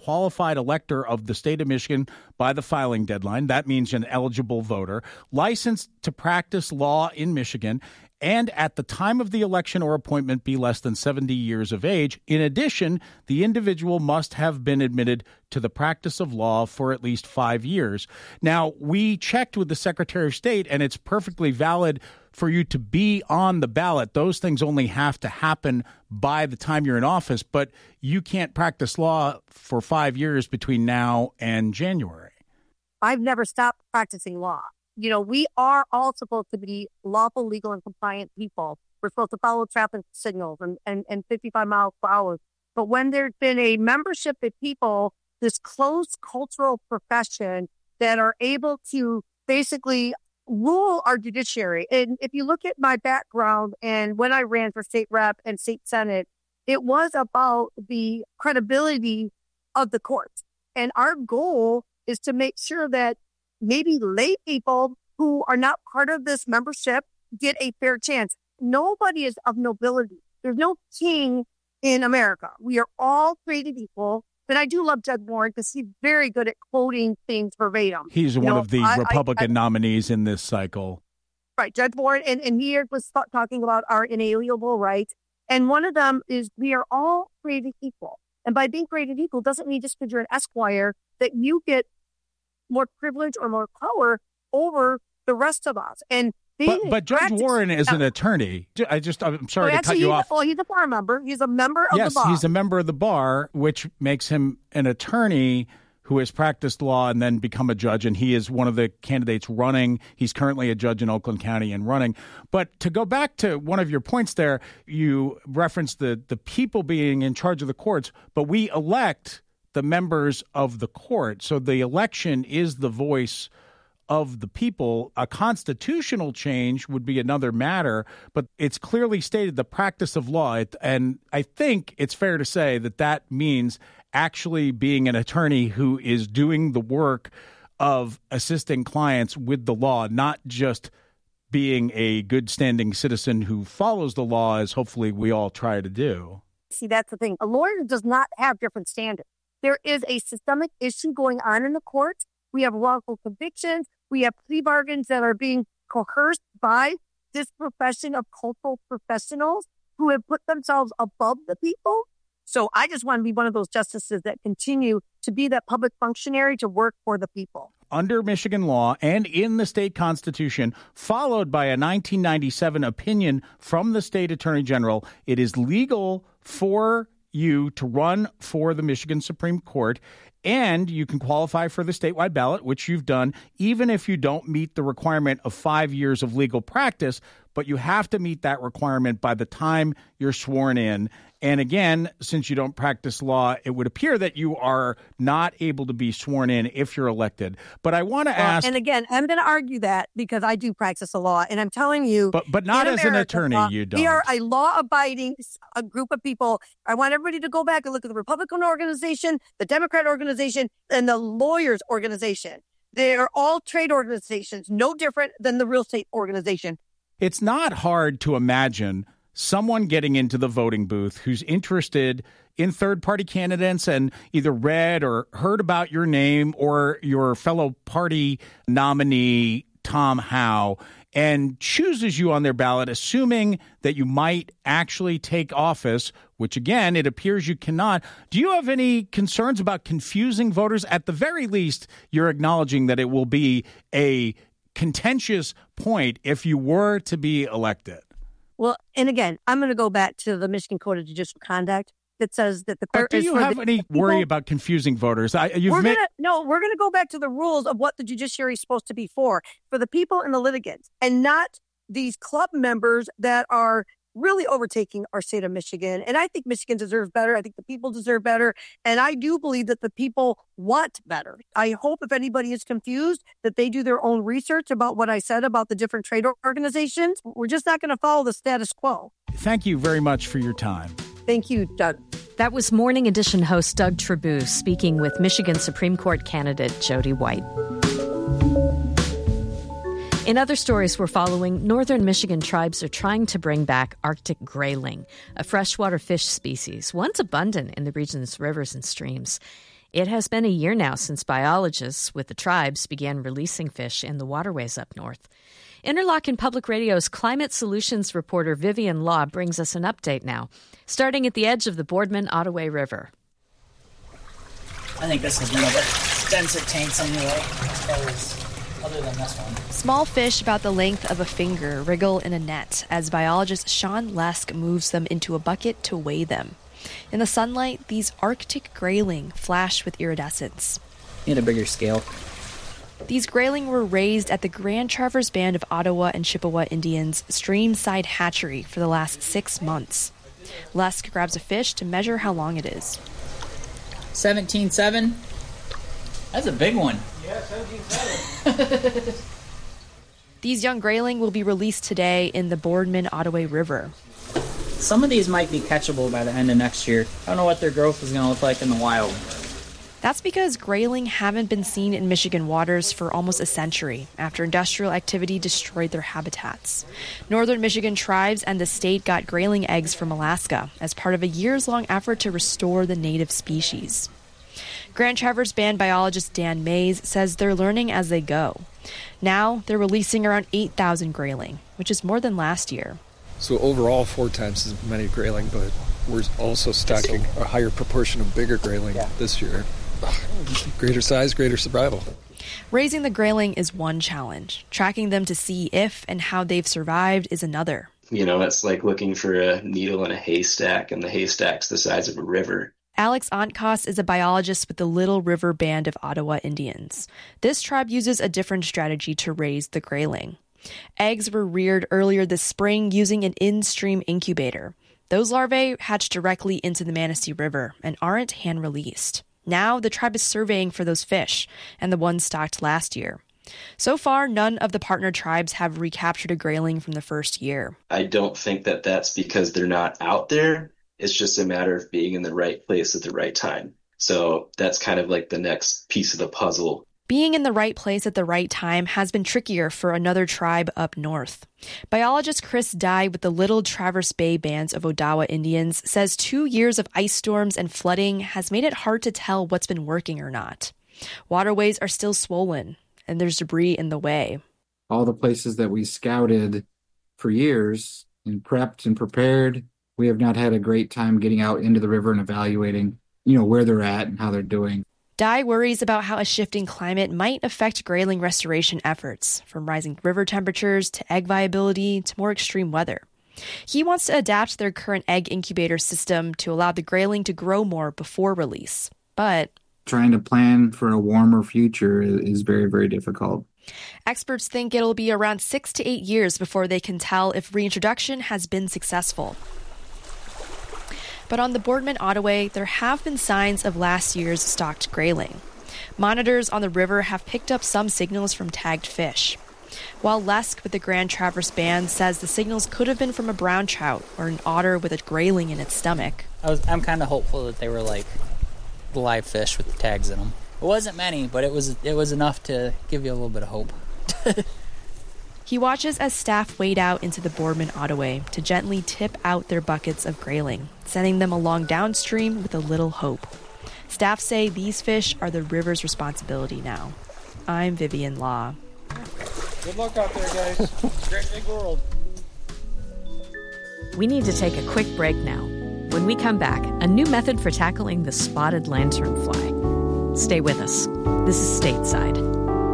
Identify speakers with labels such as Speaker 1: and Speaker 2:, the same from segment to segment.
Speaker 1: qualified elector of the state of Michigan by the filing deadline. That means an eligible voter, licensed to practice law in Michigan, and at the time of the election or appointment be less than 70 years of age. In addition, the individual must have been admitted to the practice of law for at least 5 years. Now, we checked with the Secretary of State, and it's perfectly valid for you to be on the ballot. Those things only have to happen by the time you're in office, but you can't practice law for 5 years between now and January.
Speaker 2: I've never stopped practicing law. You know, we are all supposed to be lawful, legal, and compliant people. We're supposed to follow traffic signals and 55 miles per hour. But when there's been a membership of people, this closed cultural profession that are able to basically rule our judiciary. And if you look at my background and when I ran for state rep and state senate, it was about the credibility of the courts. And our goal is to make sure that maybe lay people who are not part of this membership get a fair chance. Nobody is of nobility. There's no king in America. We are all created equal. And I do love Judge Warren because he's very good at quoting things verbatim.
Speaker 1: He's one of the Republican nominees in this cycle.
Speaker 2: Right, Judge Warren. And he was talking about our inalienable rights. And one of them is we are all created equal. And by being created equal doesn't mean just because you're an Esquire that you get more privilege or more power over the rest of us. And
Speaker 1: but Judge Warren is an attorney. I'm sorry to cut you off.
Speaker 2: Well, he's a bar member. He's a member of the bar.
Speaker 1: Yes, he's a member of the bar, which makes him an attorney who has practiced law and then become a judge. And he is one of the candidates running. He's currently a judge in Oakland County and running. But to go back to one of your points there, you referenced the people being in charge of the courts, but we elect the members of the court. So the election is the voice of the people. A constitutional change would be another matter, but it's clearly stated the practice of law. And I think it's fair to say that that means actually being an attorney who is doing the work of assisting clients with the law, not just being a good standing citizen who follows the law, as hopefully we all try to do.
Speaker 2: See, that's the thing. A lawyer does not have different standards. There is a systemic issue going on in the courts. We have wrongful convictions. We have plea bargains that are being coerced by this profession of cultural professionals who have put themselves above the people. So I just want to be one of those justices that continue to be that public functionary to work for the people.
Speaker 1: Under Michigan law and in the state constitution, followed by a 1997 opinion from the state attorney general, it is legal for you to run for the Michigan Supreme Court, and you can qualify for the statewide ballot, which you've done, even if you don't meet the requirement of 5 years of legal practice, but you have to meet that requirement by the time you're sworn in. And again, since you don't practice law, it would appear that you are not able to be sworn in if you're elected. But I want to ask...
Speaker 2: And again, I'm going to argue that because I do practice the law, and I'm telling you...
Speaker 1: But not as an attorney, you don't.
Speaker 2: We are a law-abiding group of people. I want everybody to go back and look at the Republican organization, the Democrat organization, and the lawyers organization. They are all trade organizations, no different than the real estate organization.
Speaker 1: It's not hard to imagine someone getting into the voting booth who's interested in third-party candidates and either read or heard about your name or your fellow party nominee, Tom Howe, and chooses you on their ballot, assuming that you might actually take office, which, again, it appears you cannot. Do you have any concerns about confusing voters? At the very least, you're acknowledging that it will be a contentious point if you were to be elected.
Speaker 2: Well, and again, I'm going to go back to the Michigan Code of Judicial Conduct that says that the court.
Speaker 1: But do you have any worry about confusing voters?
Speaker 2: We're going to go back to the rules of what the judiciary is supposed to be for the people and the litigants, and not these club members that are really overtaking our state of Michigan. And I think Michigan deserves better. I think the people deserve better. And I do believe that the people want better. I hope if anybody is confused that they do their own research about what I said about the different trade organizations. We're just not going to follow the status quo.
Speaker 1: Thank you very much for your time.
Speaker 2: Thank you, Doug.
Speaker 3: That was Morning Edition host Doug Trabue speaking with Michigan Supreme Court candidate Jody White. In other stories we're following, northern Michigan tribes are trying to bring back Arctic grayling, a freshwater fish species once abundant in the region's rivers and streams. It has been a year now since biologists with the tribes began releasing fish in the waterways up north. Interlochen Public Radio's Climate Solutions reporter Vivian Law brings us an update now, starting at the edge of the Boardman-Ottaway River.
Speaker 4: I think this is one of the denser tanks on the lake, as far as other than this one.
Speaker 5: Small fish about the length of a finger wriggle in a net as biologist Sean Lesk moves them into a bucket to weigh them. In the sunlight, these Arctic grayling flash with iridescence.
Speaker 4: Need a bigger scale.
Speaker 5: These grayling were raised at the Grand Traverse Band of Ottawa and Chippewa Indians Streamside Hatchery for the last 6 months. Lesk grabs a fish to measure how long it is.
Speaker 4: 17.7. That's a big one.
Speaker 1: Yeah, 17.7.
Speaker 5: These young grayling will be released today in the Boardman-Ottaway River.
Speaker 4: Some of these might be catchable by the end of next year. I don't know what their growth is going to look like in the wild.
Speaker 5: That's because grayling haven't been seen in Michigan waters for almost a century after industrial activity destroyed their habitats. Northern Michigan tribes and the state got grayling eggs from Alaska as part of a years-long effort to restore the native species. Grand Traverse Band biologist Dan Mays says they're learning as they go. Now they're releasing around 8,000 grayling, which is more than last year.
Speaker 6: So overall, 4 times as many grayling, but we're also stocking a higher proportion of bigger grayling this year. Greater size, greater survival.
Speaker 5: Raising the grayling is one challenge. Tracking them to see if and how they've survived is another.
Speaker 7: You know, it's like looking for a needle in a haystack, and the haystack's the size of a river.
Speaker 5: Alex Ontkos is a biologist with the Little River Band of Ottawa Indians. This tribe uses a different strategy to raise the grayling. Eggs were reared earlier this spring using an in-stream incubator. Those larvae hatch directly into the Manistee River and aren't hand-released. Now the tribe is surveying for those fish and the ones stocked last year. So far, none of the partner tribes have recaptured a grayling from the first year.
Speaker 7: I don't think that that's because they're not out there. It's just a matter of being in the right place at the right time. So that's kind of like the next piece of the puzzle.
Speaker 5: Being in the right place at the right time has been trickier for another tribe up north. Biologist Chris Dye with the Little Traverse Bay Bands of Odawa Indians says 2 years of ice storms and flooding has made it hard to tell what's been working or not. Waterways are still swollen, and there's debris in the way.
Speaker 8: All the places that we scouted for years and prepped and prepared, we have not had a great time getting out into the river and evaluating, where they're at and how they're doing.
Speaker 5: Dye worries about how a shifting climate might affect grayling restoration efforts, from rising river temperatures to egg viability to more extreme weather. He wants to adapt their current egg incubator system to allow the grayling to grow more before release. But
Speaker 8: trying to plan for a warmer future is very, very difficult.
Speaker 5: Experts think it'll be around 6 to 8 years before they can tell if reintroduction has been successful. But on the Boardman-Ottaway, there have been signs of last year's stocked grayling. Monitors on the river have picked up some signals from tagged fish. While Lesk with the Grand Traverse Band says the signals could have been from a brown trout or an otter with a grayling in its stomach.
Speaker 4: I'm kind of hopeful that they were like live fish with the tags in them. It wasn't many, but it was enough to give you a little bit of hope.
Speaker 5: He watches as staff wade out into the Boardman-Ottaway to gently tip out their buckets of grayling, sending them along downstream with a little hope. Staff say these fish are the river's responsibility now. I'm Vivian Law.
Speaker 6: Good luck out there, guys. Great big world.
Speaker 3: We need to take a quick break now. When we come back, a new method for tackling the spotted lanternfly. Stay with us. This is Stateside.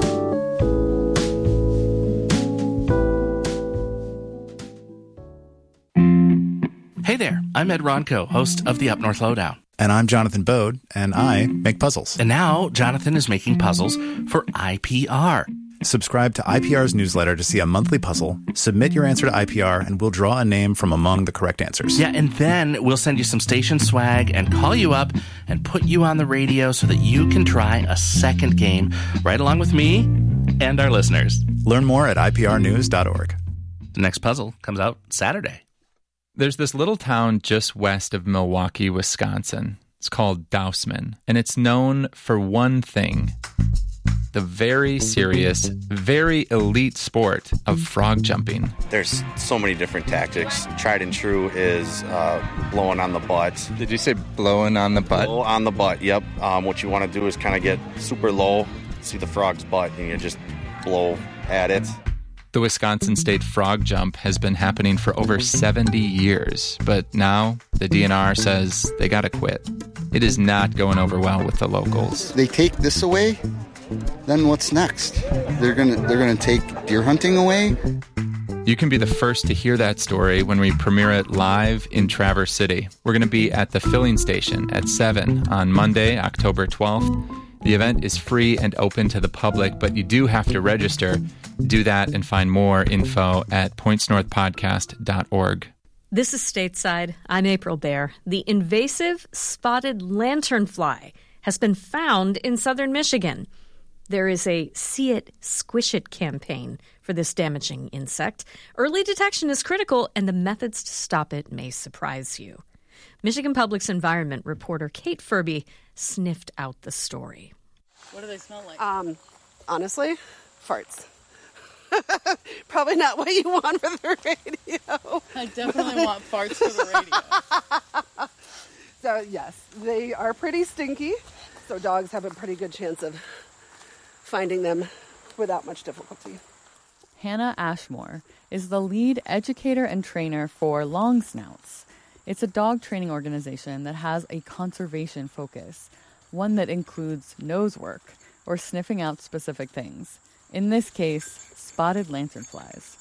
Speaker 9: Hey there, I'm Ed Ronco, host of the Up North Lowdown.
Speaker 10: And I'm Jonathan Bode, and I make puzzles.
Speaker 9: And now Jonathan is making puzzles for IPR.
Speaker 10: Subscribe to IPR's newsletter to see a monthly puzzle, submit your answer to IPR, and we'll draw a name from among the correct answers.
Speaker 9: Yeah, and then we'll send you some station swag and call you up and put you on the radio so that you can try a second game right along with me and our listeners.
Speaker 10: Learn more at iprnews.org.
Speaker 9: The next puzzle comes out Saturday.
Speaker 11: There's this little town just west of Milwaukee, Wisconsin. It's called Dousman, and it's known for one thing: the very serious, very elite sport of frog jumping.
Speaker 12: There's so many different tactics. Tried and true is blowing on the butt.
Speaker 11: Did you say blowing on the butt?
Speaker 12: Blow on the butt, yep. What you want to do is kind of get super low, see the frog's butt, and you just blow at it.
Speaker 11: The Wisconsin State Frog Jump has been happening for over 70 years, but now the DNR says they gotta quit. It is not going over well with the locals.
Speaker 13: They take this away, then what's next? They're gonna take deer hunting away?
Speaker 11: You can be the first to hear that story when we premiere it live in Traverse City. We're going to be at the filling station at 7 on Monday, October 12th. The event is free and open to the public, but you do have to register. Do that and find more info at pointsnorthpodcast.org.
Speaker 3: This is Stateside. I'm April Baer. The invasive spotted lanternfly has been found in southern Michigan. There is a See It, Squish It campaign for this damaging insect. Early detection is critical, and the methods to stop it may surprise you. Michigan Public's environment reporter Kate Furby sniffed out the story.
Speaker 14: What do they smell like? Honestly, farts. Probably not what you want for the radio.
Speaker 15: I definitely want farts for the radio.
Speaker 14: So, yes, they are pretty stinky. So dogs have a pretty good chance of finding them without much difficulty.
Speaker 15: Hannah Ashmore is the lead educator and trainer for Long Snouts. It's a dog training organization that has a conservation focus, one that includes nose work or sniffing out specific things. In this case, spotted lanternflies.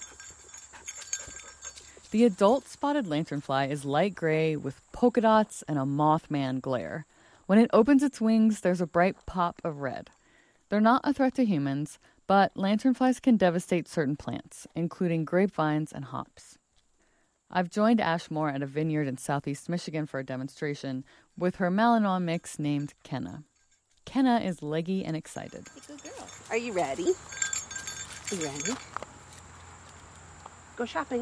Speaker 15: The adult spotted lanternfly is light gray with polka dots and a Mothman glare. When it opens its wings, there's a bright pop of red. They're not a threat to humans, but lanternflies can devastate certain plants, including grapevines and hops. I've joined Ashmore at a vineyard in southeast Michigan for a demonstration with her Malinois mix named Kenna. Kenna is leggy and excited.
Speaker 14: Good girl. Are you ready? Are you ready? Go shopping.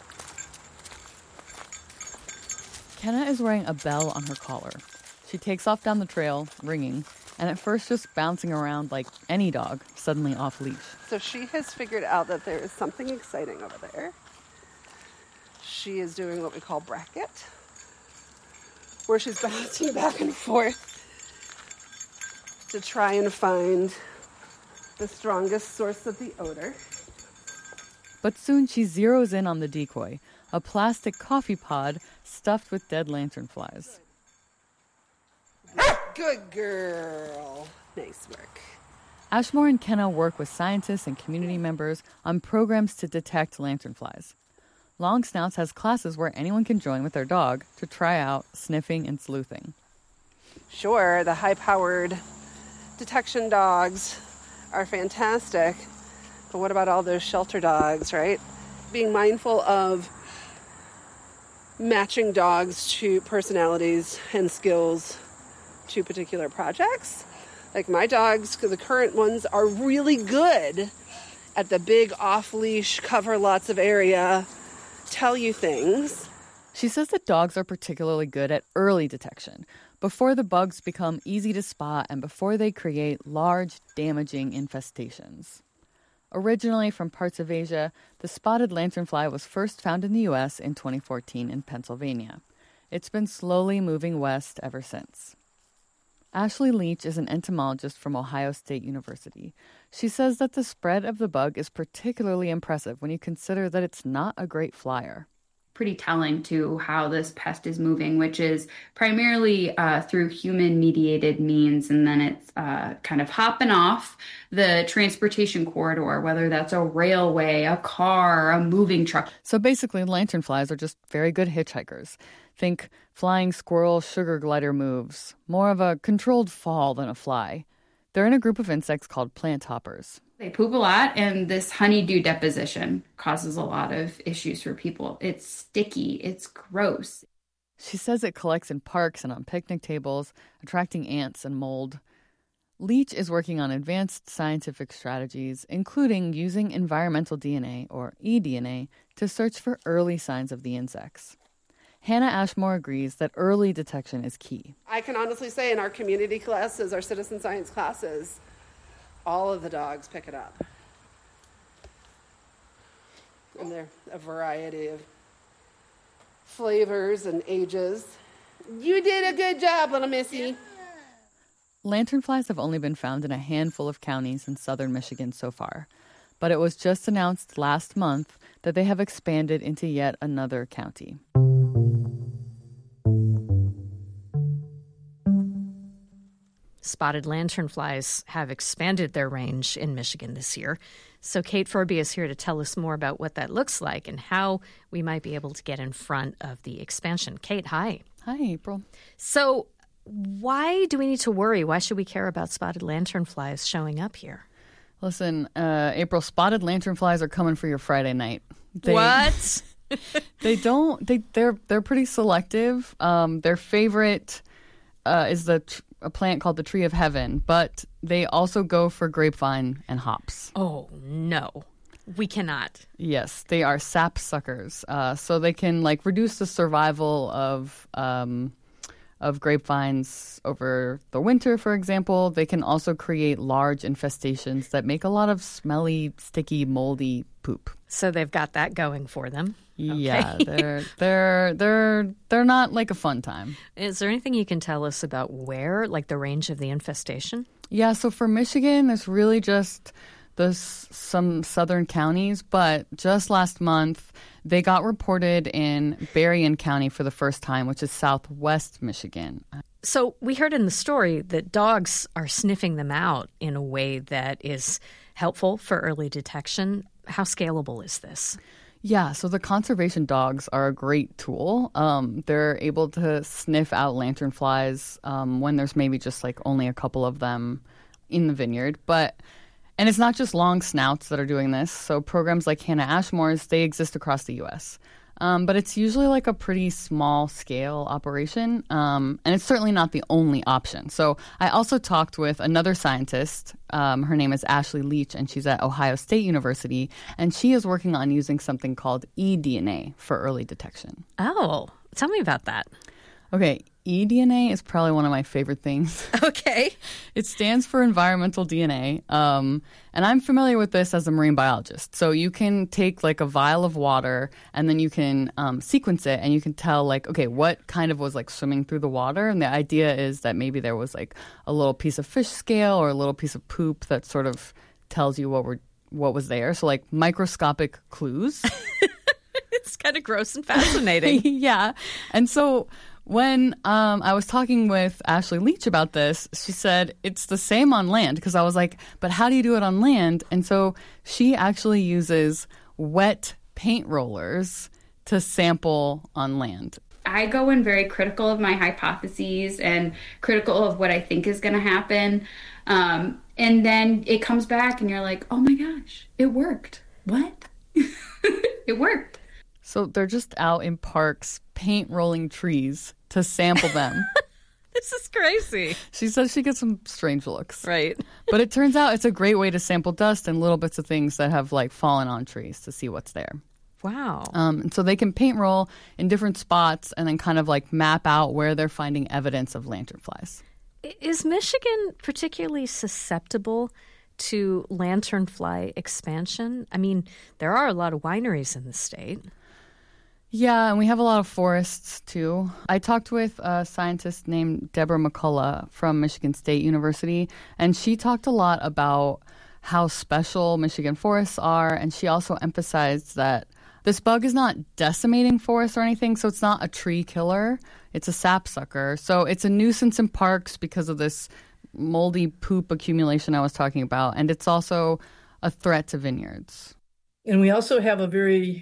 Speaker 15: Kenna is wearing a bell on her collar. She takes off down the trail, ringing, and at first just bouncing around like any dog suddenly off leash.
Speaker 14: So she has figured out that there is something exciting over there. She is doing what we call bracket, where she's bouncing back and forth to try and find the strongest source of the odor.
Speaker 15: But soon she zeroes in on the decoy, a plastic coffee pod stuffed with dead lanternflies.
Speaker 14: Good girl. Nice work.
Speaker 15: Ashmore and Kenna work with scientists and community members on programs to detect lanternflies. Long Snouts has classes where anyone can join with their dog to try out sniffing and sleuthing.
Speaker 14: Sure, the high-powered detection dogs are fantastic, but what about all those shelter dogs, right? Being mindful of matching dogs to personalities and skills to particular projects. Like my dogs, because the current ones are really good at the big off-leash, cover lots of area, tell you things.
Speaker 15: She says that dogs are particularly good at early detection, before the bugs become easy to spot and before they create large, damaging infestations. Originally from parts of Asia, the spotted lanternfly was first found in the U.S. in 2014 in Pennsylvania. It's been slowly moving west ever since. Ashley Leach is an entomologist from Ohio State University. She says that the spread of the bug is particularly impressive when you consider that it's not a great flyer.
Speaker 16: Pretty telling to how this pest is moving, which is primarily through human-mediated means, and then it's kind of hopping off the transportation corridor, whether that's a railway, a car, a moving truck.
Speaker 15: So basically, lanternflies are just very good hitchhikers. Think flying squirrel sugar glider moves, more of a controlled fall than a fly. They're in a group of insects called plant hoppers.
Speaker 16: They poop a lot, and this honeydew deposition causes a lot of issues for people. It's sticky. It's gross.
Speaker 15: She says it collects in parks and on picnic tables, attracting ants and mold. Leach is working on advanced scientific strategies, including using environmental DNA, or eDNA, to search for early signs of the insects. Hannah Ashmore agrees that early detection is key.
Speaker 14: I can honestly say in our community classes, our citizen science classes, all of the dogs pick it up. And they're a variety of flavors and ages. You did a good job, little missy.
Speaker 15: Lanternflies have only been found in a handful of counties in southern Michigan so far, but it was just announced last month that they have expanded into yet another county.
Speaker 3: Spotted lanternflies have expanded their range in Michigan this year. So Kate Forby is here to tell us more about what that looks like and how we might be able to get in front of the expansion. Kate, hi.
Speaker 15: Hi, April.
Speaker 3: So why do we need to worry? Why should we care about spotted lanternflies showing up here?
Speaker 15: Listen, April, spotted lanternflies are coming for your Friday night.
Speaker 3: What?
Speaker 15: They're pretty selective. Their favorite is a plant called the tree of heaven, but they also go for grapevine and hops.
Speaker 3: Oh, no. We cannot.
Speaker 15: Yes, they are sap suckers. So they can reduce the survival of grapevines over the winter, for example. They can also create large infestations that make a lot of smelly, sticky, moldy poop.
Speaker 3: So they've got that going for them.
Speaker 15: Yeah, they're not like a fun time.
Speaker 3: Is there anything you can tell us about where, like the range of the infestation?
Speaker 15: Yeah, so for Michigan, it's really just some southern counties, but just last month, they got reported in Berrien County for the first time, which is southwest Michigan.
Speaker 3: So we heard in the story that dogs are sniffing them out in a way that is helpful for early detection. How scalable is this?
Speaker 15: Yeah, so the conservation dogs are a great tool. They're able to sniff out lanternflies when there's maybe just only a couple of them in the vineyard. And it's not just long snouts that are doing this. So programs like Hannah Ashmore's, they exist across the U.S. But it's usually a pretty small scale operation. And it's certainly not the only option. So I also talked with another scientist. Her name is Ashley Leach, and she's at Ohio State University. And she is working on using something called eDNA for early detection.
Speaker 3: Oh, tell me about that.
Speaker 15: Okay, eDNA is probably one of my favorite things.
Speaker 3: Okay.
Speaker 15: It stands for environmental DNA. And I'm familiar with this as a marine biologist. So you can take a vial of water and then you can sequence it and you can tell okay, what kind of was swimming through the water. And the idea is that maybe there was a little piece of fish scale or a little piece of poop that sort of tells you what was there. So microscopic clues.
Speaker 3: It's kind of gross and fascinating.
Speaker 15: Yeah. And so when I was talking with Ashley Leach about this, she said it's the same on land, because I was like, but how do you do it on land? And so she actually uses wet paint rollers to sample on land.
Speaker 16: I go in very critical of my hypotheses and critical of what I think is going to happen. And then it comes back and you're like, oh my gosh, it worked. What? It worked.
Speaker 15: So they're just out in parks paint rolling trees to sample them.
Speaker 3: This is crazy.
Speaker 15: She says she gets some strange looks.
Speaker 3: Right.
Speaker 15: But it turns out it's a great way to sample dust and little bits of things that have fallen on trees to see what's there.
Speaker 3: Wow.
Speaker 15: And so they can paint roll in different spots and then kind of map out where they're finding evidence of lanternflies.
Speaker 3: Is Michigan particularly susceptible to lanternfly expansion? I mean, there are a lot of wineries in the state.
Speaker 15: Yeah, and we have a lot of forests, too. I talked with a scientist named Deborah McCullough from Michigan State University, and she talked a lot about how special Michigan forests are, and she also emphasized that this bug is not decimating forests or anything, so it's not a tree killer. It's a sap sucker. So it's a nuisance in parks because of this moldy poop accumulation I was talking about, and it's also a threat to vineyards.
Speaker 17: And we also have a very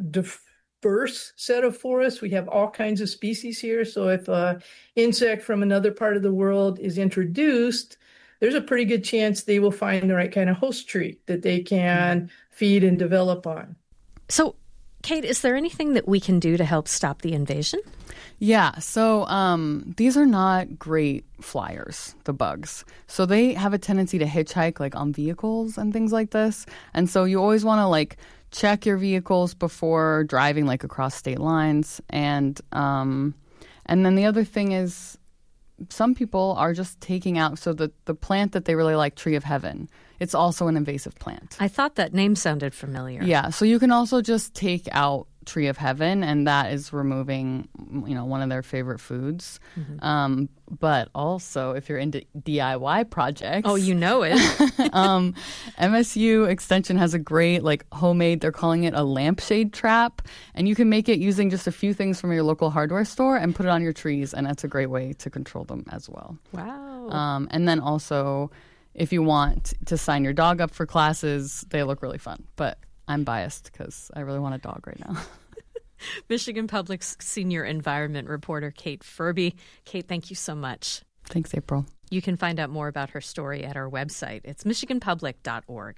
Speaker 17: diverse set of forests. We have all kinds of species here. So if an insect from another part of the world is introduced, there's a pretty good chance they will find the right kind of host tree that they can feed and develop on.
Speaker 3: So, Kate, is there anything that we can do to help stop the invasion?
Speaker 15: Yeah, so these are not great flyers, the bugs. So they have a tendency to hitchhike on vehicles and things like this. And so you always want to check your vehicles before driving across state lines. And then the other thing is some people are just taking out, so the plant that they really like, Tree of Heaven, it's also an invasive plant.
Speaker 3: I thought that name sounded familiar.
Speaker 15: Yeah, so you can also just take out Tree of Heaven, and that is removing, one of their favorite foods. Mm-hmm. But also, if you're into DIY projects,
Speaker 3: oh, you know it.
Speaker 15: MSU Extension has a great homemade. They're calling it a lampshade trap, and you can make it using just a few things from your local hardware store and put it on your trees, and that's a great way to control them as well.
Speaker 3: Wow.
Speaker 15: And then also, if you want to sign your dog up for classes, they look really fun, but I'm biased because I really want a dog right now.
Speaker 3: Michigan Public's senior environment reporter, Kate Furby. Kate, thank you so much.
Speaker 15: Thanks, April.
Speaker 3: You can find out more about her story at our website. It's michiganpublic.org.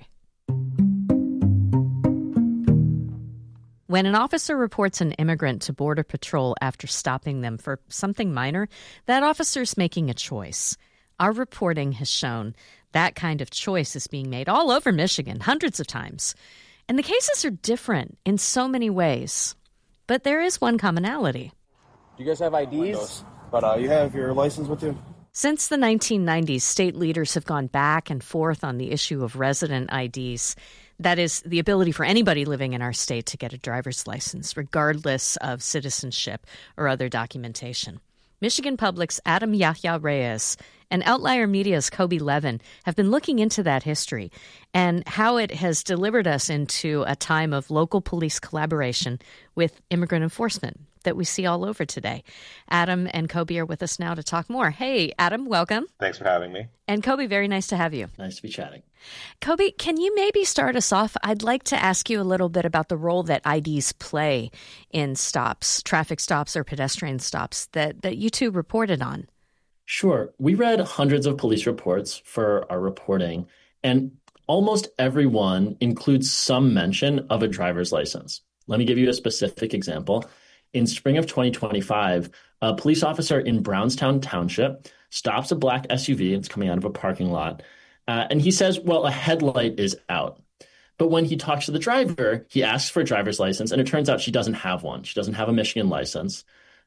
Speaker 3: When an officer reports an immigrant to Border Patrol after stopping them for something minor, that officer's making a choice. Our reporting has shown that kind of choice is being made all over Michigan, hundreds of times. And the cases are different in so many ways. But there is one commonality.
Speaker 18: Do you guys have IDs? But you have your license with you?
Speaker 3: Since the 1990s, state leaders have gone back and forth on the issue of resident IDs. That is, the ability for anybody living in our state to get a driver's license, regardless of citizenship or other documentation. Michigan Public's Adam Yahya Reyes and Outlier Media's Kobe Levin have been looking into that history and how it has delivered us into a time of local police collaboration with immigrant enforcement that we see all over today. Adam and Kobe are with us now to talk more. Hey, Adam, welcome.
Speaker 19: Thanks for having me.
Speaker 3: And Kobe, very nice to have you.
Speaker 19: Nice to be chatting.
Speaker 3: Kobe, can you maybe start us off? I'd like to ask you a little bit about the role that IDs play in stops, traffic stops or pedestrian stops that you two reported on.
Speaker 19: Sure. We read hundreds of police reports for our reporting, and almost every one includes some mention of a driver's license. Let me give you a specific example. In spring of 2025, a police officer in Brownstown Township stops a black SUV. It's coming out of a parking lot. And he says, well, a headlight is out. But when he talks to the driver, he asks for a driver's license, and it turns out she doesn't have one. She doesn't have a Michigan license.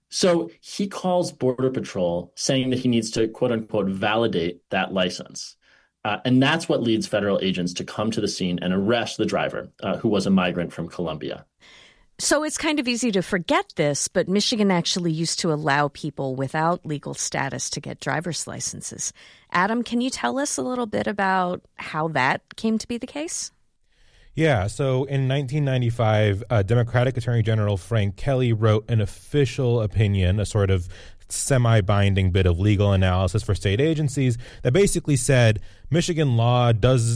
Speaker 19: So he calls Border Patrol saying that he needs to, quote unquote, validate that license. And that's what leads federal agents to come to the scene and arrest the driver, who was a migrant from Colombia.
Speaker 3: So it's kind of easy to forget this, but Michigan actually used to allow people without legal status to get driver's licenses. Adam, can you tell us a little bit about how that came to be the case?
Speaker 20: Yeah, so in 1995, Democratic Attorney General Frank Kelly wrote an official opinion, a sort of semi-binding bit of legal analysis for state agencies that basically said Michigan law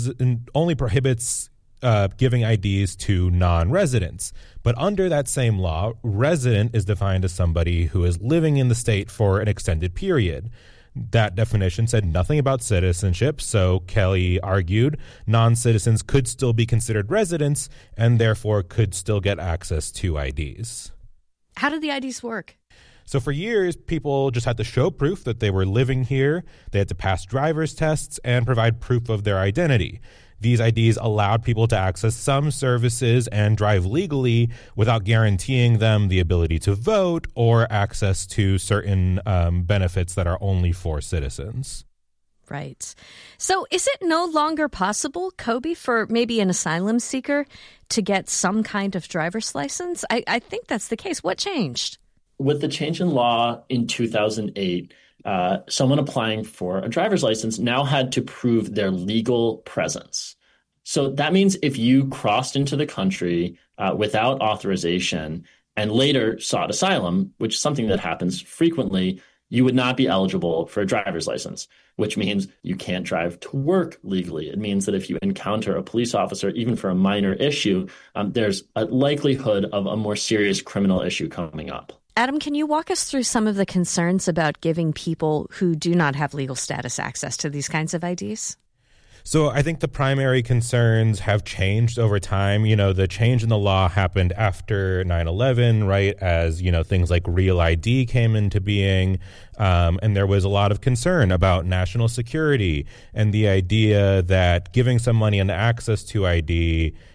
Speaker 20: only prohibits giving IDs to non-residents. But under that same law, resident is defined as somebody who is living in the state for an extended period. That definition said nothing about citizenship, so Kelly argued non-citizens could still be considered residents and therefore could still get access to IDs.
Speaker 3: How did the IDs work?
Speaker 20: So for years, people just had to show proof that they were living here. They had to pass driver's tests and provide proof of their identity. These IDs allowed people to access some services and drive legally without guaranteeing them the ability to vote or access to certain benefits that are only for citizens.
Speaker 3: Right. So is it no longer possible, Kobe, for maybe an asylum seeker to get some kind of driver's license? I think that's the case. What changed?
Speaker 19: With the change in law in 2008, someone applying for a driver's license now had to prove their legal presence. So that means if you crossed into the country without authorization and later sought asylum, which is something that happens frequently, you would not be eligible for a driver's license, which means you can't drive to work legally. It means that if you encounter a police officer, even for a minor issue, there's a likelihood of a more serious criminal issue coming up.
Speaker 3: Adam, can you walk us through some of the concerns about giving people who do not have legal status access to these kinds of IDs?
Speaker 20: So I think the primary concerns have changed over time. You know, the change in the law happened after 9/11, right, as, you know, things like Real ID came into being. And there was a lot of concern about national security and the idea that giving somebody an access to ID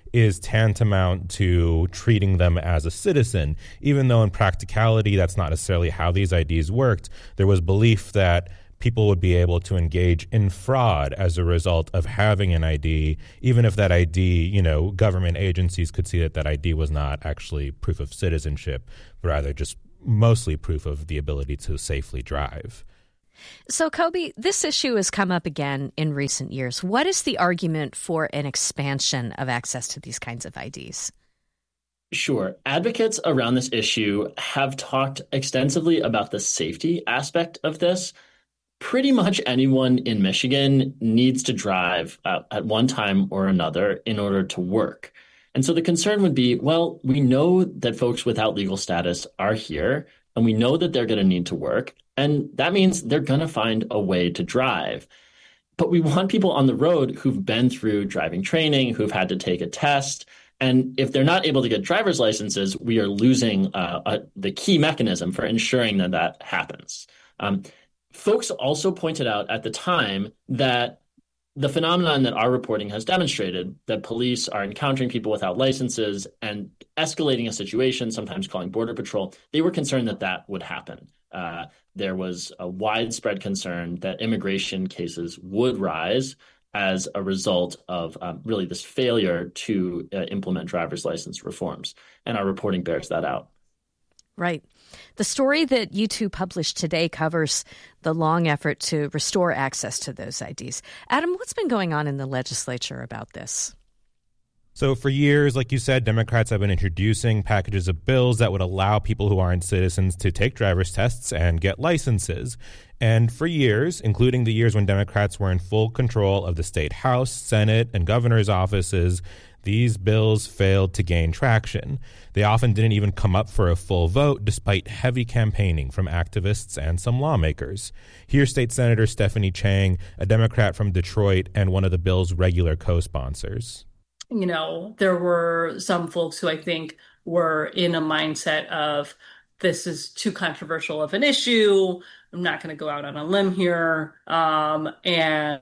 Speaker 20: is tantamount to treating them as a citizen, even though in practicality that's not necessarily how these IDs worked. There was belief that people would be able to engage in fraud as a result of having an ID, even if that ID, government agencies could see that that ID was not actually proof of citizenship, but rather just mostly proof of the ability to safely drive.
Speaker 3: So, Kobe, this issue has come up again in recent years. What is the argument for an expansion of access to these kinds of IDs?
Speaker 19: Sure. Advocates around this issue have talked extensively about the safety aspect of this. Pretty much anyone in Michigan needs to drive at one time or another in order to work. And so the concern would be, well, we know that folks without legal status are here, and we know that they're going to need to work, and that means they're going to find a way to drive. But we want people on the road who've been through driving training, who've had to take a test, and if they're not able to get driver's licenses, we are losing the key mechanism for ensuring that that happens. Folks also pointed out at the time that the phenomenon that our reporting has demonstrated, that police are encountering people without licenses and escalating a situation, sometimes calling Border Patrol, they were concerned that that would happen. There was a widespread concern that immigration cases would rise as a result of really this failure to implement driver's license reforms. And our reporting bears that out.
Speaker 3: Right. The story that you two published today covers the long effort to restore access to those IDs. Adam, what's been going on in the legislature about this?
Speaker 20: So for years, like you said, Democrats have been introducing packages of bills that would allow people who aren't citizens to take driver's tests and get licenses. And for years, including the years when Democrats were in full control of the state House, Senate, and governor's offices, these bills failed to gain traction. They often didn't even come up for a full vote, despite heavy campaigning from activists and some lawmakers. Here's State Senator Stephanie Chang, a Democrat from Detroit and one of the bill's regular co-sponsors.
Speaker 21: There were some folks who I think were in a mindset of, this is too controversial of an issue, I'm not going to go out on a limb here, and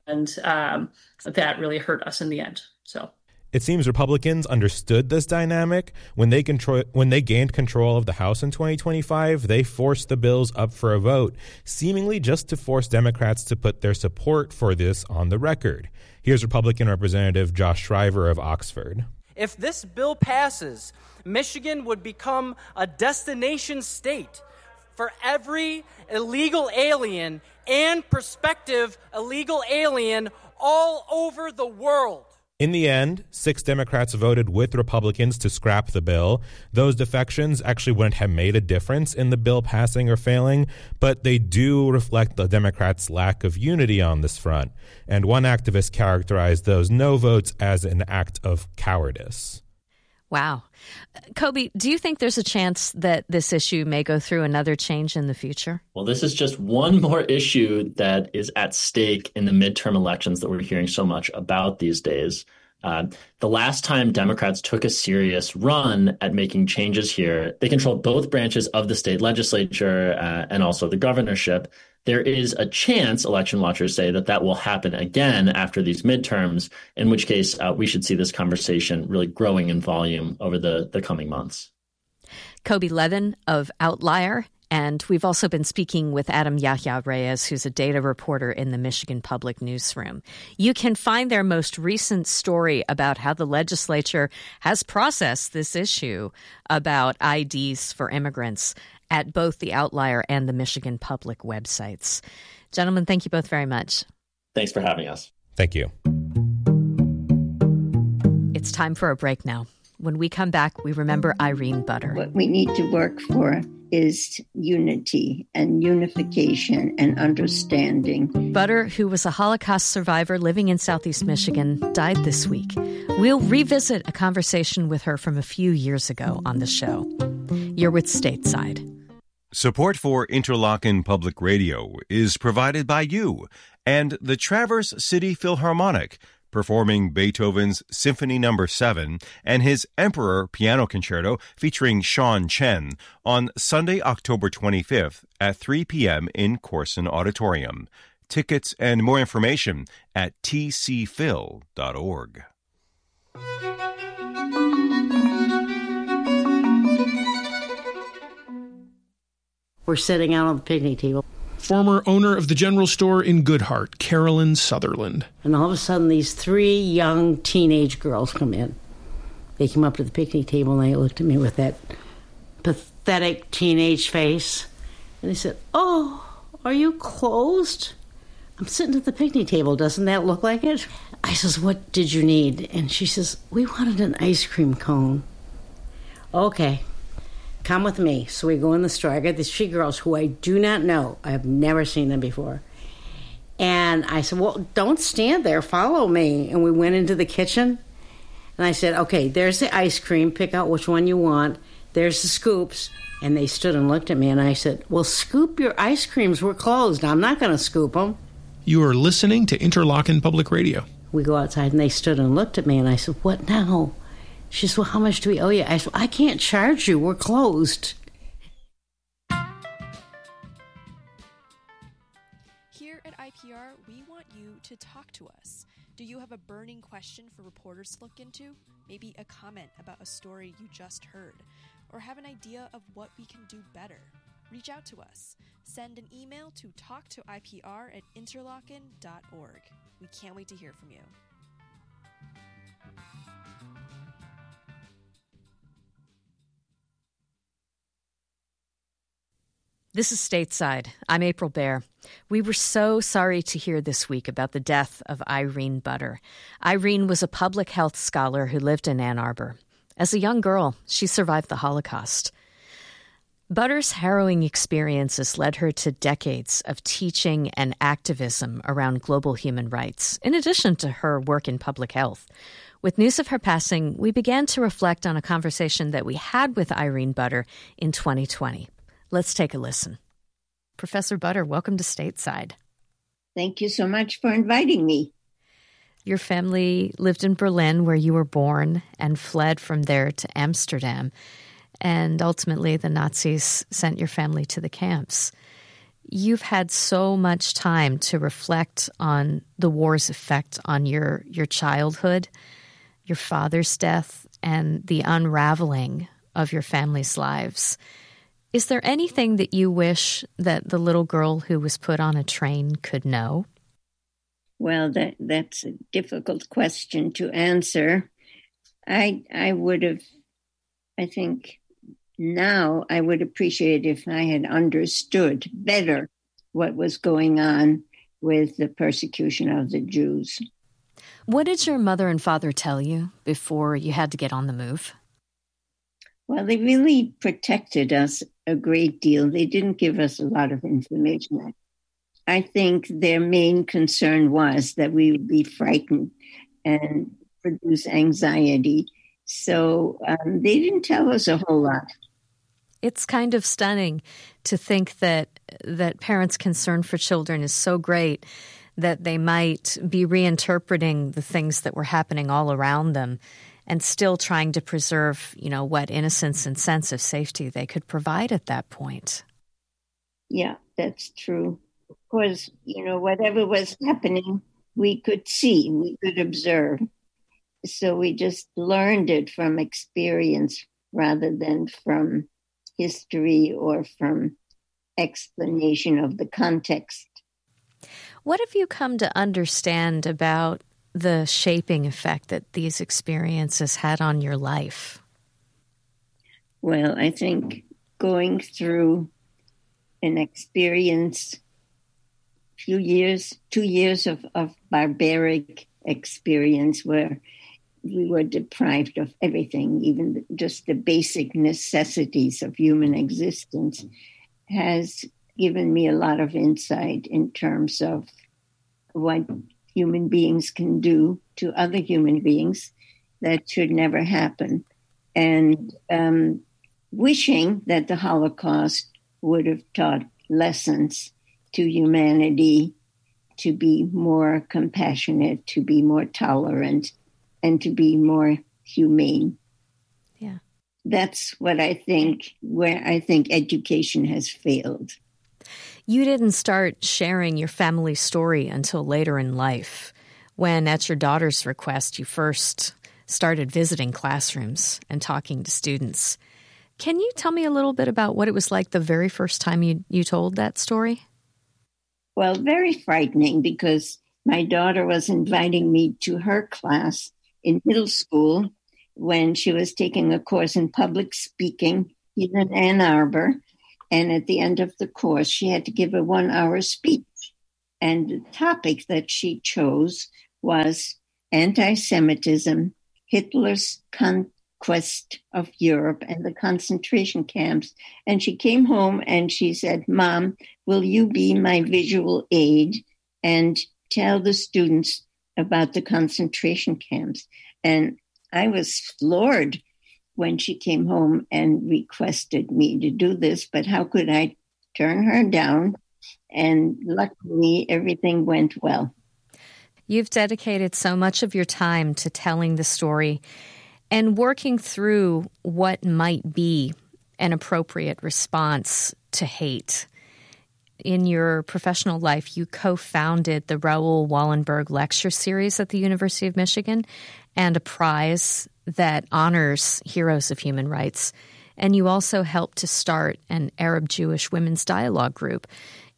Speaker 21: that really hurt us in the end. So
Speaker 20: it seems Republicans understood this dynamic. When they gained control of the House in 2025, they forced the bills up for a vote, seemingly just to force Democrats to put their support for this on the record. Here's Republican Representative Josh Shriver of Oxford.
Speaker 22: If this bill passes, Michigan would become a destination state for every illegal alien and prospective illegal alien all over the world.
Speaker 20: In the end, 6 Democrats voted with Republicans to scrap the bill. Those defections actually wouldn't have made a difference in the bill passing or failing, but they do reflect the Democrats' lack of unity on this front. And one activist characterized those no votes as an act of cowardice.
Speaker 3: Wow. Kobe, do you think there's a chance that this issue may go through another change in the future?
Speaker 19: Well, this is just one more issue that is at stake in the midterm elections that we're hearing so much about these days. The last time Democrats took a serious run at making changes here, they controlled both branches of the state legislature and also the governorship. There is a chance, election watchers say, that will happen again after these midterms, in which case we should see this conversation really growing in volume over the coming months.
Speaker 3: Kobe Levin of Outlier. And we've also been speaking with Adam Yahya Reyes, who's a data reporter in the Michigan Public Newsroom. You can find their most recent story about how the legislature has processed this issue about IDs for immigrants at both the Outlier and the Michigan Public websites. Gentlemen, thank you both very much.
Speaker 19: Thanks for having us.
Speaker 20: Thank you.
Speaker 3: It's time for a break now. When we come back, we remember Irene Butter.
Speaker 23: What we need to work for is unity and unification and understanding.
Speaker 3: Butter, who was a Holocaust survivor living in Southeast Michigan, died this week. We'll revisit a conversation with her from a few years ago on the show. You're with Stateside.
Speaker 24: Support for Interlochen Public Radio is provided by you and the Traverse City Philharmonic, performing Beethoven's Symphony No. 7 and his Emperor Piano Concerto featuring Sean Chen on Sunday, October 25th at 3 p.m. in Corson Auditorium. Tickets and more information at tcphil.org.
Speaker 1: We're sitting out on the picnic table.
Speaker 2: Former owner of the general store in Goodhart, Carolyn Sutherland.
Speaker 1: And all of a sudden, these 3 young teenage girls come in. They came up to the picnic table and they looked at me with that pathetic teenage face. And they said, "Oh, are you closed? I'm sitting at the picnic table. Doesn't that look like it?" I says, "What did you need?" And she says, "We wanted an ice cream cone." "Okay, come with me." So we go in the store. I got these 3 girls who I do not know. I have never seen them before. And I said, "Well, don't stand there. Follow me." And we went into the kitchen. And I said, "Okay, there's the ice cream. Pick out which one you want. There's the scoops." And they stood and looked at me. And I said, "Well, scoop your ice creams. We're closed. I'm not going to scoop them."
Speaker 2: You are listening to Interlochen Public Radio.
Speaker 1: We go outside and they stood and looked at me. And I said, "What now?" She said, "Well, how much do we owe you?" I said, "I can't charge you. We're closed."
Speaker 5: Here at IPR, we want you to talk to us. Do you have a burning question for reporters to look into? Maybe a comment about a story you just heard? Or have an idea of what we can do better? Reach out to us. Send an email to talktoipr@interlochen.org. We can't wait to hear from you.
Speaker 3: This is Stateside. I'm April Baer. We were so sorry to hear this week about the death of Irene Butter. Irene was a public health scholar who lived in Ann Arbor. As a young girl, she survived the Holocaust. Butter's harrowing experiences led her to decades of teaching and activism around global human rights, in addition to her work in public health. With news of her passing, we began to reflect on a conversation that we had with Irene Butter in 2020. Let's take a listen. Professor Butter, welcome to Stateside.
Speaker 23: Thank you so much for inviting me.
Speaker 3: Your family lived in Berlin, where you were born, and fled from there to Amsterdam. And ultimately, the Nazis sent your family to the camps. You've had so much time to reflect on the war's effect on your childhood, your father's death, and the unraveling of your family's lives. Is there anything that you wish that the little girl who was put on a train could know?
Speaker 23: Well, that's a difficult question to answer. I think now I would appreciate if I had understood better what was going on with the persecution of the Jews.
Speaker 3: What did your mother and father tell you before you had to get on the move?
Speaker 23: Well, they really protected us a great deal. They didn't give us a lot of information. I think their main concern was that we would be frightened and produce anxiety. So they didn't tell us a whole lot.
Speaker 3: It's kind of stunning to think that parents' concern for children is so great that they might be reinterpreting the things that were happening all around them and still trying to preserve, what innocence and sense of safety they could provide at that point.
Speaker 23: Yeah, that's true. Of course, whatever was happening, we could see, we could observe. So we just learned it from experience rather than from history or from explanation of the context.
Speaker 3: What have you come to understand about the shaping effect that these experiences had on your life?
Speaker 23: Well, I think going through an experience, 2 years of barbaric experience where we were deprived of everything, even just the basic necessities of human existence, has given me a lot of insight in terms of what human beings can do to other human beings that should never happen. And wishing that the Holocaust would have taught lessons to humanity to be more compassionate, to be more tolerant, and to be more humane.
Speaker 3: Yeah.
Speaker 23: That's what I think, where I think education has failed.
Speaker 3: You didn't start sharing your family story until later in life, when, at your daughter's request, you first started visiting classrooms and talking to students. Can you tell me a little bit about what it was like the very first time you told that story?
Speaker 23: Well, very frightening, because my daughter was inviting me to her class in middle school when she was taking a course in public speaking here in Ann Arbor. And at the end of the course, she had to give a 1-hour speech. And the topic that she chose was anti-Semitism, Hitler's conquest of Europe, and the concentration camps. And she came home and she said, "Mom, will you be my visual aid and tell the students about the concentration camps?" And I was floored when she came home and requested me to do this, but how could I turn her down? And luckily, everything went well.
Speaker 3: You've dedicated so much of your time to telling the story and working through what might be an appropriate response to hate. In your professional life, you co-founded the Raoul Wallenberg Lecture Series at the University of Michigan and a prize that honors heroes of human rights. And you also helped to start an Arab-Jewish women's dialogue group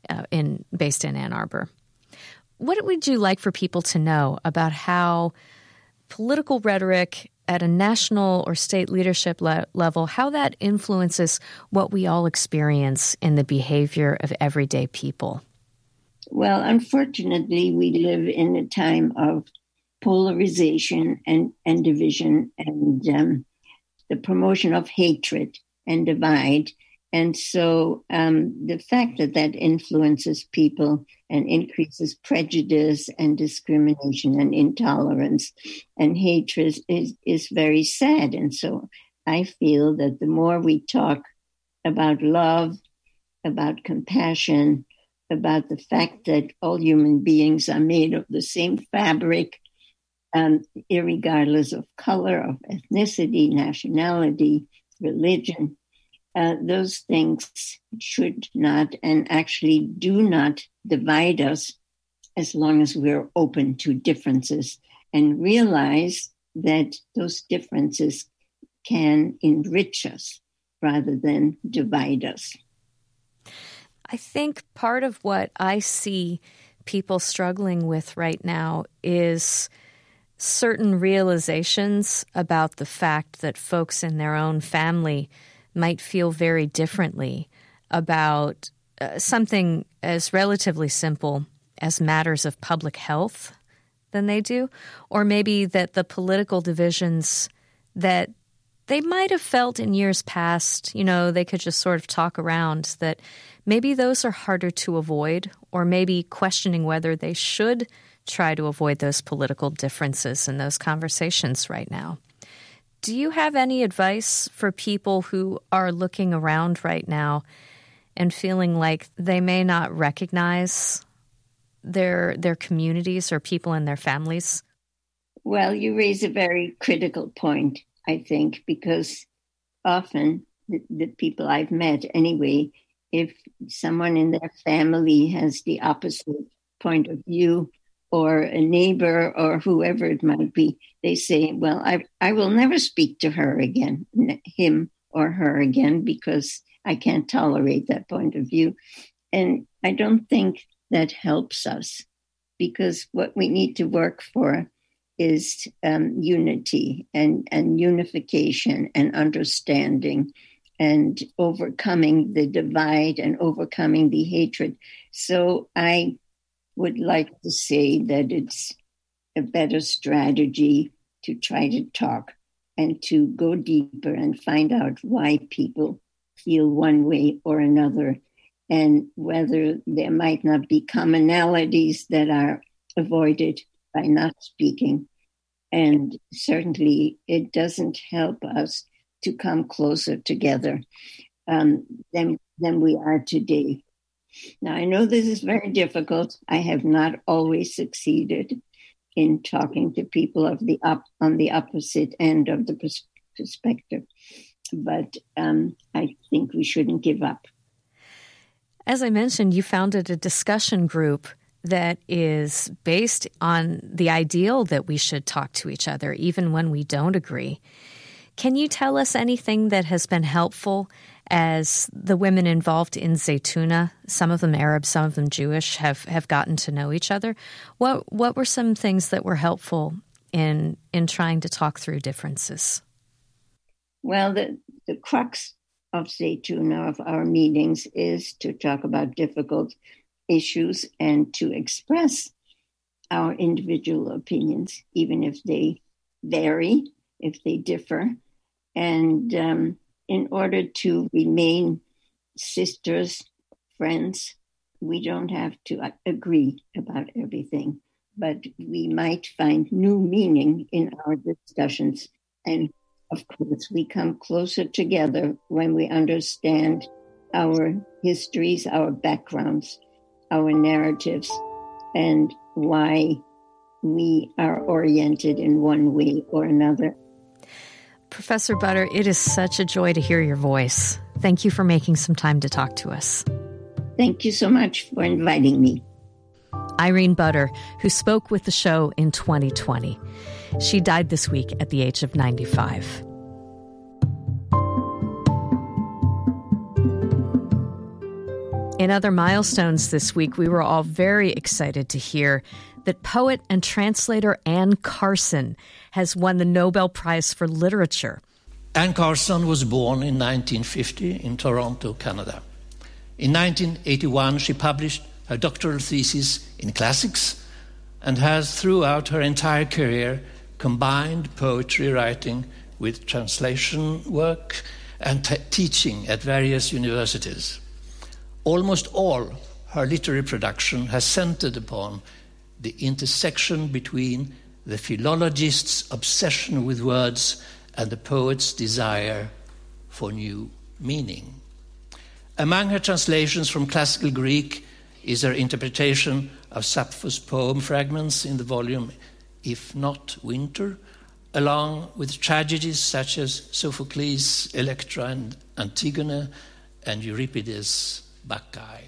Speaker 3: based in Ann Arbor. What would you like for people to know about how political rhetoric at a national or state leadership level, how that influences what we all experience in the behavior of everyday people?
Speaker 23: Well, unfortunately, we live in a time of polarization and division and the promotion of hatred and divide. And so the fact that influences people and increases prejudice and discrimination and intolerance and hatred is very sad. And so I feel that the more we talk about love, about compassion, about the fact that all human beings are made of the same fabric, irregardless of color, of ethnicity, nationality, religion, those things should not and actually do not divide us as long as we're open to differences and realize that those differences can enrich us rather than divide us.
Speaker 3: I think part of what I see people struggling with right now is certain realizations about the fact that folks in their own family might feel very differently about something as relatively simple as matters of public health than they do, or maybe that the political divisions that they might have felt in years past, they could just sort of talk around, that maybe those are harder to avoid, or maybe questioning whether they should try to avoid those political differences in those conversations right now. Do you have any advice for people who are looking around right now and feeling like they may not recognize their communities or people in their families?
Speaker 23: Well, you raise a very critical point, I think, because often the people I've met anyway, if someone in their family has the opposite point of view, or a neighbor or whoever it might be, they say, well, I will never speak to her again, him or her again, because I can't tolerate that point of view. And I don't think that helps us, because what we need to work for is unity and unification and understanding and overcoming the divide and overcoming the hatred. So I would like to say that it's a better strategy to try to talk and to go deeper and find out why people feel one way or another, and whether there might not be commonalities that are avoided by not speaking. And certainly it doesn't help us to come closer together than we are today. Now, I know this is very difficult. I have not always succeeded in talking to people on the opposite end of the perspective, but I think we shouldn't give up.
Speaker 3: As I mentioned, you founded a discussion group that is based on the ideal that we should talk to each other, even when we don't agree. Can you tell us anything that has been helpful as the women involved in Zaytuna, some of them Arab, some of them Jewish, have gotten to know each other? What were some things that were helpful in trying to talk through differences?
Speaker 23: Well, the crux of Zaytuna, of our meetings, is to talk about difficult issues and to express our individual opinions, even if they vary, if they differ. And in order to remain sisters, friends, we don't have to agree about everything, but we might find new meaning in our discussions. And of course, we come closer together when we understand our histories, our backgrounds, our narratives, and why we are oriented in one way or another.
Speaker 3: Professor Butter, it is such a joy to hear your voice. Thank you for making some time to talk to us.
Speaker 23: Thank you so much for inviting me.
Speaker 3: Irene Butter, who spoke with the show in 2020. She died this week at the age of 95. In other milestones this week, we were all very excited to hear that poet and translator Anne Carson has won the Nobel Prize for Literature.
Speaker 4: Anne Carson was born in 1950 in Toronto, Canada. In 1981, she published her doctoral thesis in classics and has, throughout her entire career, combined poetry writing with translation work and teaching at various universities. Almost all her literary production has centered upon the intersection between the philologist's obsession with words and the poet's desire for new meaning. Among her translations from classical Greek is her interpretation of Sappho's poem fragments in the volume If Not Winter, along with tragedies such as Sophocles' Electra and Antigone and Euripides' Bacchae.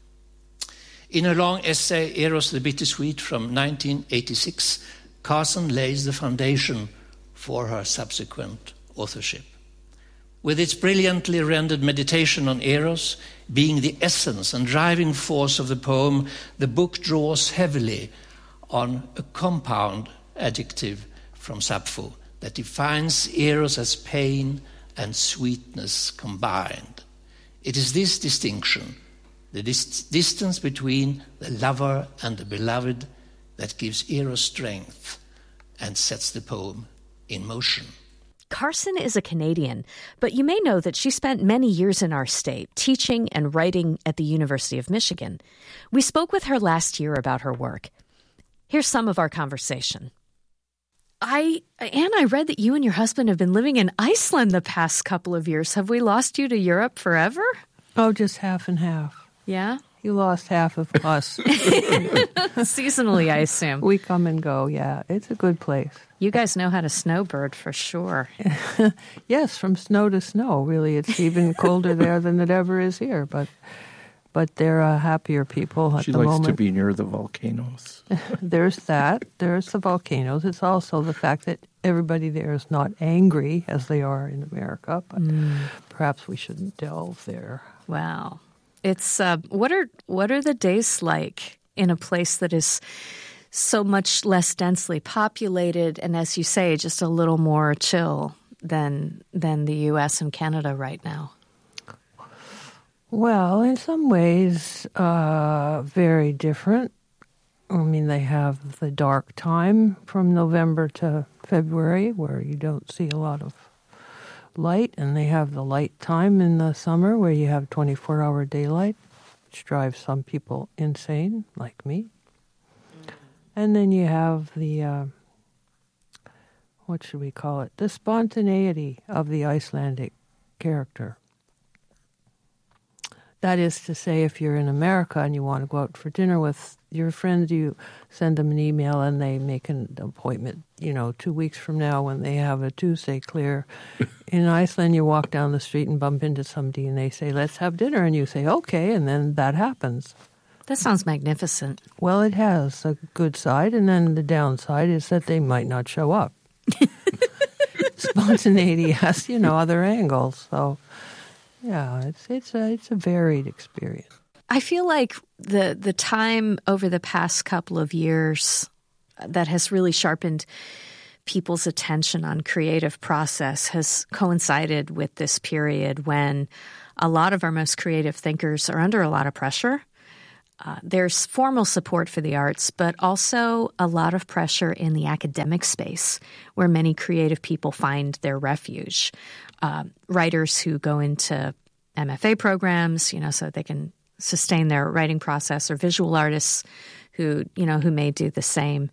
Speaker 4: In her long essay, Eros the Bittersweet, from 1986, Carson lays the foundation for her subsequent authorship. With its brilliantly rendered meditation on Eros being the essence and driving force of the poem, the book draws heavily on a compound adjective from Sappho that defines Eros as pain and sweetness combined. It is this distinction, the distance between the lover and the beloved, that gives Eros strength and sets the poem in motion.
Speaker 3: Carson is a Canadian, but you may know that she spent many years in our state teaching and writing at the University of Michigan. We spoke with her last year about her work. Here's some of our conversation. Anne, I read that you and your husband have been living in Iceland the past couple of years. Have we lost you to Europe forever?
Speaker 6: Oh, just half and half.
Speaker 3: Yeah?
Speaker 6: You lost half of us.
Speaker 3: Seasonally, I assume.
Speaker 6: We come and go, yeah. It's a good place.
Speaker 3: You guys know how to snowbird for sure.
Speaker 6: Yes, from snow to snow, really. It's even colder there than it ever is here, but they're happier people at the moment.
Speaker 7: She likes to be near the volcanoes.
Speaker 6: There's that. There's the volcanoes. It's also the fact that everybody there is not angry as they are in America, but perhaps we shouldn't delve there.
Speaker 3: Wow. It's what are the days like in a place that is so much less densely populated and, as you say, just a little more chill than the U.S. and Canada right now?
Speaker 6: Well, in some ways, very different. I mean, they have the dark time from November to February where you don't see a lot of light, and they have the light time in the summer where you have 24-hour daylight, which drives some people insane, like me. And then you have the, what should we call it, the spontaneity of the Icelandic character. That is to say, if you're in America and you want to go out for dinner with your friends, you send them an email and they make an appointment, 2 weeks from now when they have a Tuesday clear. In Iceland, you walk down the street and bump into somebody and they say, let's have dinner. And you say, okay, and then that happens.
Speaker 3: That sounds magnificent.
Speaker 6: Well, it has a good side, and then the downside is that they might not show up. spontaneity has, other angles. So, yeah, it's a varied experience.
Speaker 3: I feel like the time over the past couple of years that has really sharpened people's attention on creative process has coincided with this period when a lot of our most creative thinkers are under a lot of pressure. There's formal support for the arts, but also a lot of pressure in the academic space where many creative people find their refuge. Writers who go into MFA programs, so they can sustain their writing process, or visual artists who may do the same.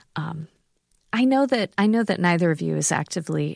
Speaker 3: I know that neither of you is actively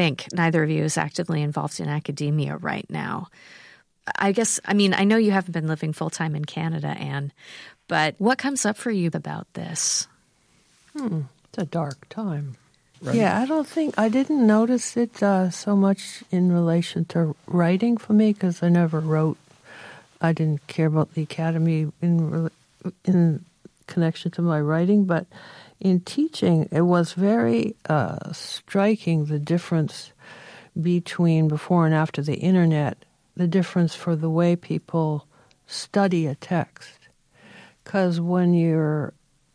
Speaker 3: involved in academia right now. I know you haven't been living full-time in Canada, Anne, but what comes up for you about this?
Speaker 6: It's a dark time.
Speaker 7: Right.
Speaker 6: Yeah, I didn't notice it so much in relation to writing for me, because I never wrote. I didn't care about the academy in connection to my writing, but in teaching, it was very striking, the difference between before and after the internet, the difference for the way people study a text. Because when you're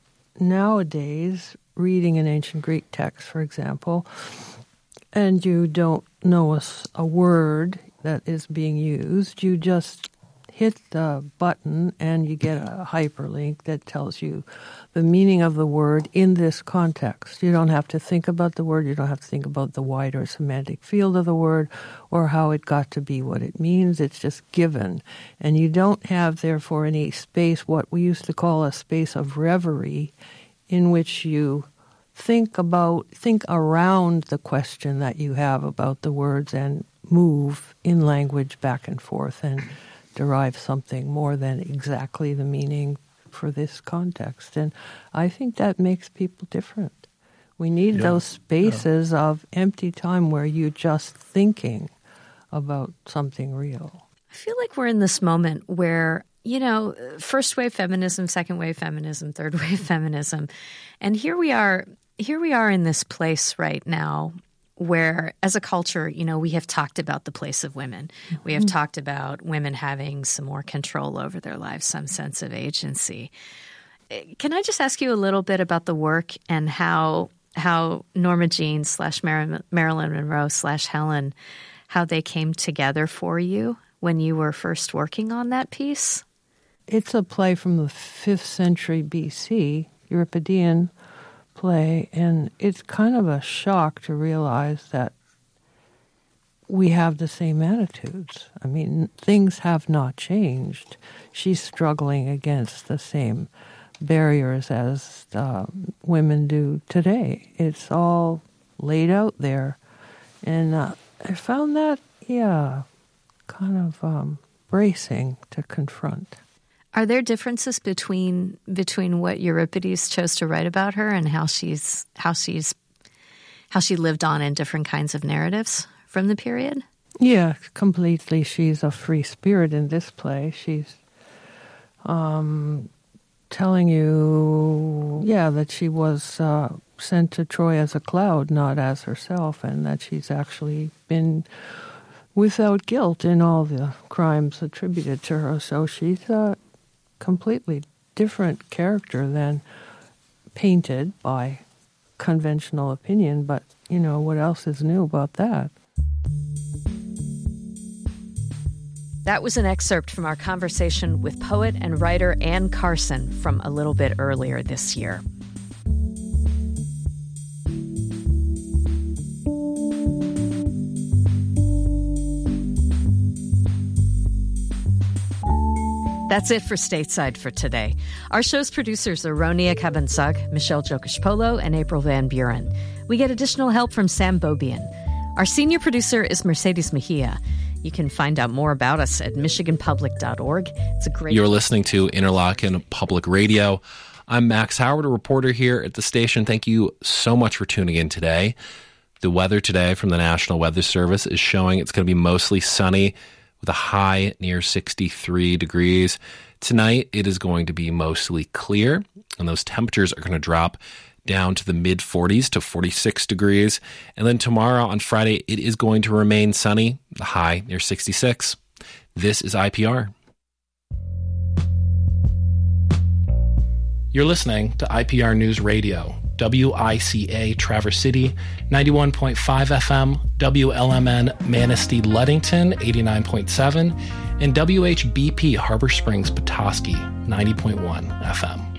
Speaker 6: nowadays reading an ancient Greek text, for example, and you don't know a word that is being used, you just hit the button and you get a hyperlink that tells you the meaning of the word in this context. You don't have to think about the word. You don't have to think about the wider semantic field of the word or how it got to be what it means. It's just given. And you don't have, therefore, any space, what we used to call a space of reverie, in which you think around the question that you have about the words and move in language back and forth and derive something more than exactly the meaning for this context. And I think that makes people different. We need those spaces of empty time where you're just thinking about something real.
Speaker 3: I feel like we're in this moment where, first wave feminism, second wave feminism, third wave feminism. And here we are in this place right now where, as a culture, we have talked about the place of women. Mm-hmm. We have talked about women having some more control over their lives, some sense of agency. Can I just ask you a little bit about the work and how Norma Jean / Marilyn Monroe / Helen, how they came together for you when you were first working on that piece?
Speaker 6: It's a play from the 5th century BC, Euripidean play, and it's kind of a shock to realize that we have the same attitudes. I mean, things have not changed. She's struggling against the same barriers as women do today. It's all laid out there. And I found that, kind of bracing to confront.
Speaker 3: Are there differences between what Euripides chose to write about her and how she lived on in different kinds of narratives from the period?
Speaker 6: Yeah, completely. She's a free spirit in this play. She's telling you, that she was sent to Troy as a cloud, not as herself, and that she's actually been without guilt in all the crimes attributed to her. So she's a completely different character than painted by conventional opinion, but, what else is new about that?
Speaker 3: That was an excerpt from our conversation with poet and writer Anne Carson from a little bit earlier this year. That's it for Stateside for today. Our show's producers are Ronia Kabansag, Michelle Jokish-Polo, and April Van Buren. We get additional help from Sam Bobian. Our senior producer is Mercedes Mejia. You can find out more about us at michiganpublic.org. It's a great...
Speaker 8: You're listening to Interlochen Public Radio. I'm Max Howard, a reporter here at the station. Thank you so much for tuning in today. The weather today from the National Weather Service is showing it's going to be mostly sunny with a high near 63 degrees. Tonight, it is going to be mostly clear, and those temperatures are going to drop down to the mid 40s to 46 degrees. And then tomorrow on Friday, it is going to remain sunny, the high near 66. This is IPR. You're listening to IPR News Radio, WICA Traverse City, 91.5 FM, WLMN Manistee Ludington, 89.7, and WHBP Harbor Springs Petoskey, 90.1 FM.